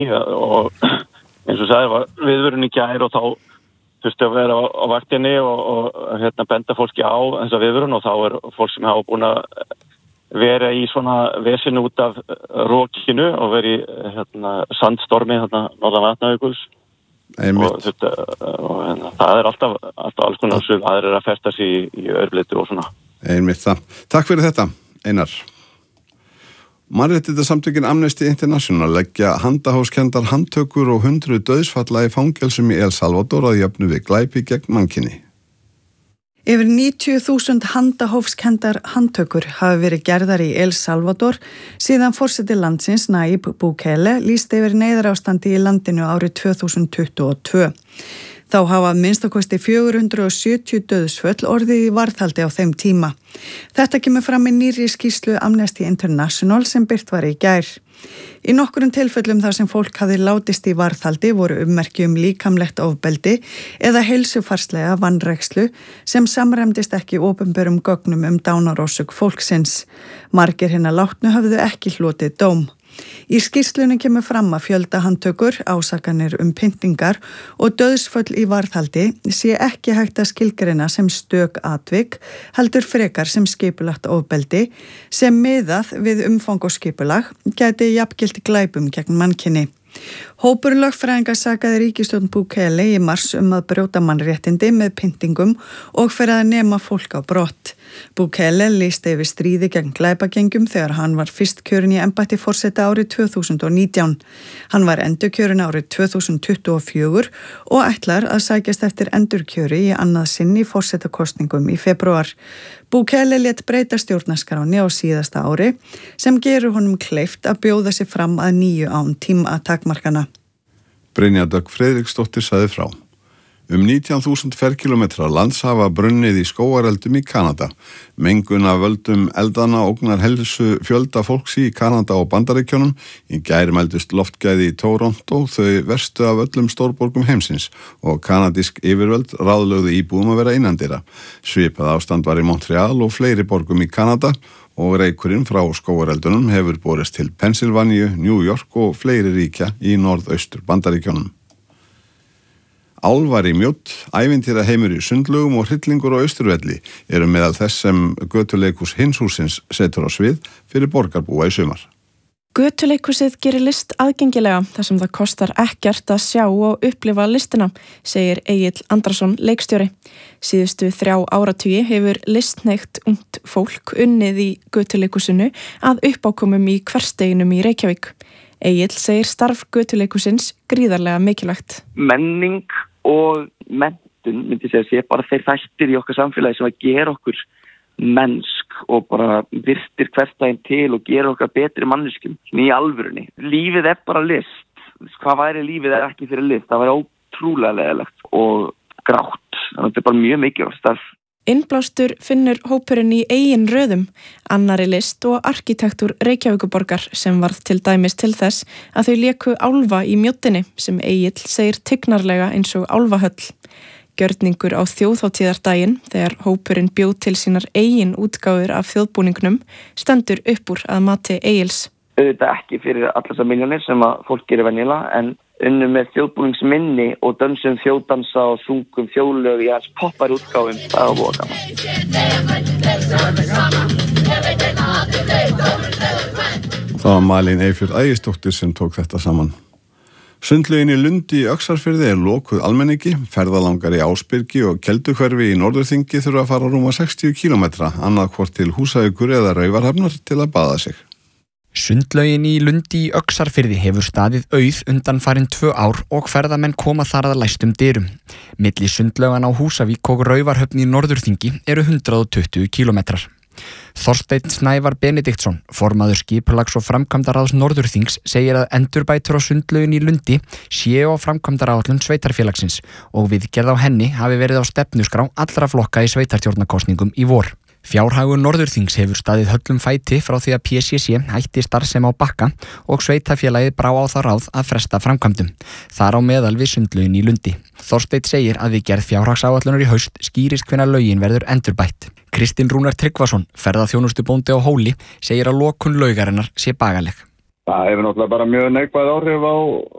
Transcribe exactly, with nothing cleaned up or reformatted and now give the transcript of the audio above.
og eins og sagði var viðvörun í gær og þá þurfti að vera á, á vaktinni og, og hérna benda fólki á þessa viðvörun og þá er fólk sem hafa búin að vera í svona vesinu út af rokinu og veri hérna sandstormi hérna norðan Vatnajökuls. Og, þetta, og hérna, það er alltaf, alltaf alls konar sem aðrir að festa sig í, í örblitu og svona. Einmitt það. Takk fyrir þetta, Einar. Mannréttindasamtökin Amnesty International leggja handahófskenndar handtökur og hundruð dauðsfalla í fangelsum í El Salvador að jöfnu við glæpi gegn mannkyni. Yfir níutíu þúsund handahófskenndar handtökur hafa verið gerðar í El Salvador síðan forseti landsins Nayib Bukele lýsti yfir neyðarástandi í landinu árið tvö þúsund tuttugu og tvö. Þá hafa minnstakosti fjögur hundruð sjötíu dauðsföll orðið í varðhaldi á þeim tíma. Þetta kemur fram í nýrri skýrslu Amnesty International sem birt var í gær. Í nokkurum tilfellum þar sem fólk hafði látist í varðhaldi voru ummerki um líkamlegt ofbeldi eða heilsufarslega vanrækslu sem samræmdist ekki opinberum gögnum um dánarorsök fólksins. Margir hinna látnu höfðu ekki hlotið dóm. Í skýrslunni kemur fram að fjöldahandtökur, ásakanir um pyntingar og dauðsföll í varðhaldi sé ekki hægt að skilgreina sem stök atvik, heldur frekar sem skipulagt ofbeldi sem miðað við umfang og skipulag gæti jafngilt glæpum gegn mannkyni. Hópur lögfræðinga sakaði ríkisstjórn Bukele í mars um að brjóta mannréttindi með pyntingum og fyrir að nema fólk á brott. Bukele lýsti yfir stríði gegn glæpagengjum þegar hann var fyrst kjörinn í embætti forseta árið tvö þúsund og nítján. Hann var endurkjörinn árið tvö þúsund tuttugu og fjögur og ætlar að sækjast eftir endurkjöri í annað sinn í forsetakosningum í febrúar. Bukele lét breyta stjórnarskránni á síðasta ári sem gerur honum kleift að bjóða sig fram að nýju án tímatakmarkana. Brynja Dögg Friðriksdóttir sagði frá. Um nítján þúsund ferkílómetra lands hafa brunnið í skógareldum í Kanada. Mengun af völdum eldana ógnar helsu fjölda fólks í Kanada og Bandaríkjunum. Í gær mældust loftgæði í Toronto, þau verstu af öllum stórborgum heimsins og kanadísk yfirvöld ráðlögðu íbúum að vera innandyra. Svipað ástand var í Montreal og fleiri borgum í Kanada og reykurinn frá skógareldunum hefur borist til Pennsylvania, New York og fleiri ríkja í norðaustur Bandaríkjunum. Álvar í Mjódd, ævintýra heimur í Sundlugum og hryllingur á Austurvelli eru meðal þess sem götuleikhús Hinshússins setur á svið fyrir borgarbúa í sumar. Götuleikhúsið gerir list aðgengilega þar sem það kostar ekkert að sjá og upplifa listina, segir Egill Andrason leikstjóri. Síðustu þrjá áratugi hefur listneygt ungt fólk unnið í götuleikhúsinu að uppákomum í hversdeginum í Reykjavík. Egill segir starf götuleikhúsins gríðarlega mikilvægt. Menning og menntun, myndi ég segja, sé bara þeir þættir í okkar samfélagi sem að gera okkur mennsk og bara virtir hversdaginn til og gera okkar betri manneskjum í alvörunni. Lífið er bara list. Hvað væri lífið er ekki fyrir list? Það væri ótrúlega leiðilegt og grátt. Þannig að þetta er bara mjög mikilvægt starf. Innblástur finnur hópurinn í eigin röðum, annari list og arkitektúr Reykjavíkurborgar sem varð til dæmis til þess að þau léku álfa í Mjóddinni sem Egill segir tignarlega eins og álfahöll. Gjörningur á þjóðhátíðardaginn þegar hópurinn bjóð til sínar eigin útgáfur af þjóðbúningnum stendur upp úr að mati Egils. Auðvitað ekki fyrir allar þessar milljónir sem að fólk gerir venjulega en unnum með þjóðbúningsminni og dönsum þjóðdansa og sungum þjóðlög í hans poppar útgáfum. Það var búið gaman. Það var Malín Eyfjörð Ægisdóttir sem tók þetta saman. Sundlaugin í Lundi í Öxarfirði er lokuð almenningi, ferðalangar í Ásbyrgi og Kelduhverfi í Norðurþingi þurfa að fara rúma sextíu kílómetra, annað hvort til Húsavíkur eða Raufarhafnar til að baða sig. Sundlaugin í Lundi í Öxarfirði hefur staðið auð undanfarin tvö ár og ferðamenn koma þar að læstum dyrum. Milli sundlaugan á Húsavík og Raufarhöfn í Norðurþingi eru hundrað og tuttugu kílómetrar. Þorsteinn Snævar Benediktsson, formaður skipulags- og framkvæmdaráðs Norðurþings, segir að endurbætur á sundlaugin í Lundi séu á framkvæmdaráætlun sveitarfélagsins og viðgerð á henni hafi verið á stefnuskrá allra flokka í sveitarstjórnarkosningum í vor. Fjárhagur Norðurþings hefur staðið höllum fæti frá því að P C C hætti starfsemi á Bakka og sveitarfélagið brá á það ráð að fresta framkvæmdum. Þar á meðal við sundlaugin í Lundi. Þorsteinn segir að við gerð fjárhagsáætlunar í haust skýrist hvenær laugin verður endurbætt. Kristinn Rúnar Tryggvason, ferðaþjónustubóndi á Hóli, segir að lokun laugarinnar sé bagaleg. Það hefur náttúrulega bara mjög neikvæð áhrif á